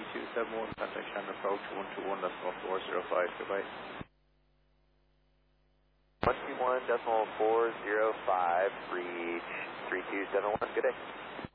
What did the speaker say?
3271, contact Shannon approach 121.405, goodbye. 121.405, reach 3271, good day.